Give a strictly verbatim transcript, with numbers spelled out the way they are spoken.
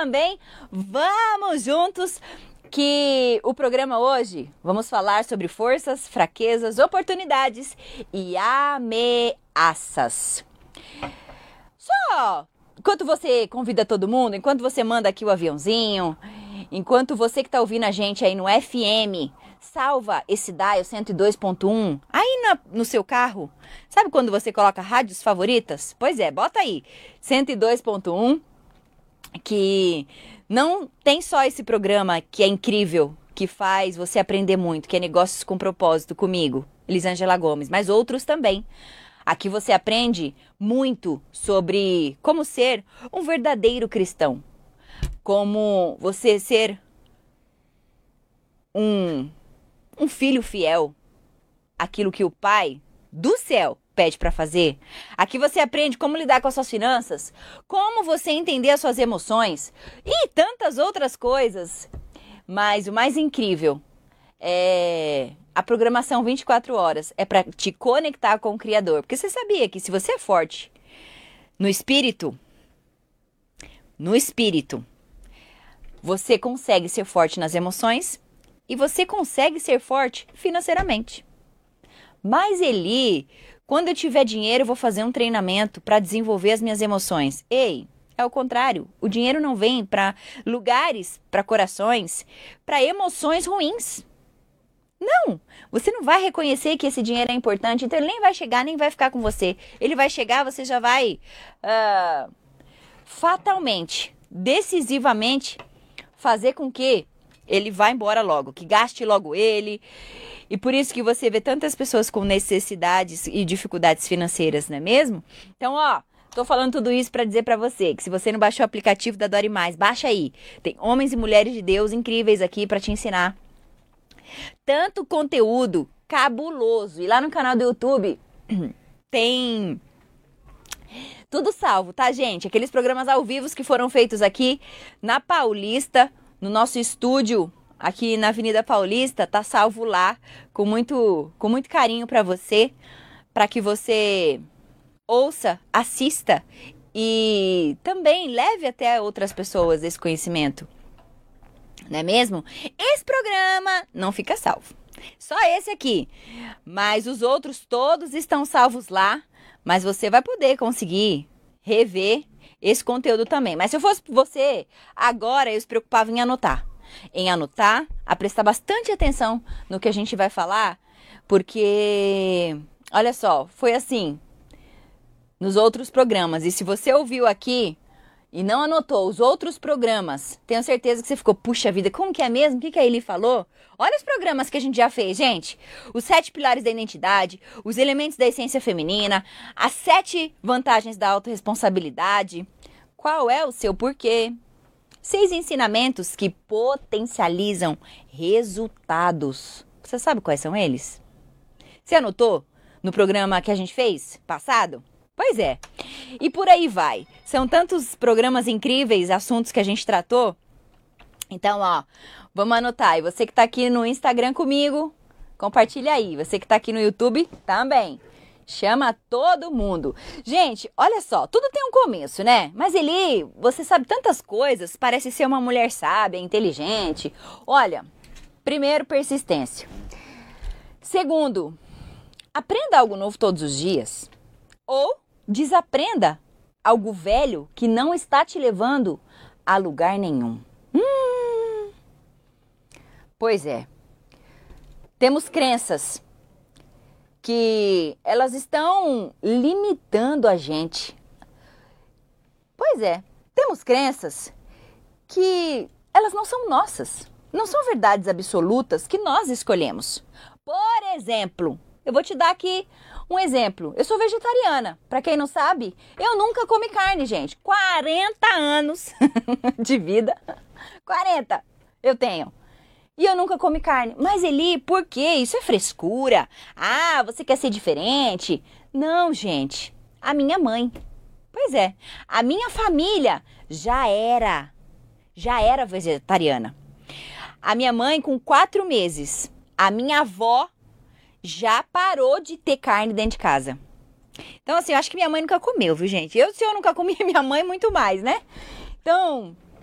também vamos juntos, que o programa hoje vamos falar sobre forças, fraquezas, oportunidades e ameaças. Só enquanto você convida todo mundo, enquanto você manda aqui o aviãozinho, enquanto você que está ouvindo a gente aí no F M, salva esse dial cento e dois ponto um aí na, no seu carro. Sabe quando você coloca rádios favoritas? Pois é, bota aí, cento e dois ponto um, que não tem só esse programa que é incrível, que faz você aprender muito, que é Negócios com Propósito comigo, Elisângela Gomes, mas outros também. Aqui você aprende muito sobre como ser um verdadeiro cristão, como você ser um, um filho fiel, aquilo que o Pai do céu pede para fazer. Aqui você aprende como lidar com as suas finanças, como você entender as suas emoções e tantas outras coisas. Mas o mais incrível é a programação vinte e quatro horas, é para te conectar com o Criador. Porque você sabia que se você é forte no espírito, no espírito, você consegue ser forte nas emoções e você consegue ser forte financeiramente. Mas Eli, quando eu tiver dinheiro, eu vou fazer um treinamento para desenvolver as minhas emoções. Ei, é o contrário. O dinheiro não vem para lugares, para corações, para emoções ruins. Não, você não vai reconhecer que esse dinheiro é importante, então ele nem vai chegar, nem vai ficar com você. Ele vai chegar, você já vai uh, fatalmente, decisivamente fazer com que ele vá embora logo, que gaste logo ele. E por isso que você vê tantas pessoas com necessidades e dificuldades financeiras, não é mesmo? Então, ó, tô falando tudo isso para dizer para você que se você não baixou o aplicativo da Dore Mais, baixa aí. Tem homens e mulheres de Deus incríveis aqui para te ensinar. Tanto conteúdo cabuloso. E lá no canal do YouTube tem tudo salvo, tá, gente? Aqueles programas ao vivo que foram feitos aqui na Paulista, no nosso estúdio aqui na Avenida Paulista, tá salvo lá com muito, com muito carinho para você, para que você ouça, assista e também leve até outras pessoas esse conhecimento. Não é mesmo? Esse programa não fica salvo. Só esse aqui. Mas os outros todos estão salvos lá. Mas você vai poder conseguir rever esse conteúdo também. Mas se eu fosse você, agora eu se preocupava em anotar. Em anotar, a prestar bastante atenção no que a gente vai falar. Porque, olha só, foi assim nos outros programas. E se você ouviu aqui e não anotou os outros programas, tenho certeza que você ficou, puxa vida, como que é mesmo? O que, que a Eli falou? Olha os programas que a gente já fez, gente. Os sete pilares da identidade, os elementos da essência feminina, as sete vantagens da autorresponsabilidade. Qual é o seu porquê? Seis ensinamentos que potencializam resultados. Você sabe quais são eles? Você anotou no programa que a gente fez passado? Pois é, e por aí vai. São tantos programas incríveis, assuntos que a gente tratou. Então, ó, vamos anotar. E você que tá aqui no Instagram comigo, compartilha aí. Você que tá aqui no YouTube, também. Chama todo mundo. Gente, olha só, tudo tem um começo, né? Mas Eli, você sabe tantas coisas, parece ser uma mulher sábia, inteligente. Olha, primeiro, persistência. Segundo, aprenda algo novo todos os dias. Ou desaprenda algo velho que não está te levando a lugar nenhum. Hum, pois é. Temos crenças que elas estão limitando a gente. Pois é. Temos crenças que elas não são nossas. Não são verdades absolutas que nós escolhemos. Por exemplo, eu vou te dar aqui um exemplo. Eu sou vegetariana. Para quem não sabe, eu nunca comi carne, gente. quarenta anos de vida. quarenta eu tenho. E eu nunca comi carne. Mas Eli, por quê? Isso é frescura. Ah, você quer ser diferente? Não, gente. A minha mãe. Pois é. A minha família já era. Já era vegetariana. A minha mãe com quatro meses. A minha avó já parou de ter carne dentro de casa. Então, assim, eu acho que minha mãe nunca comeu, viu, gente? Eu, se eu nunca comi, minha mãe muito mais, né? Então,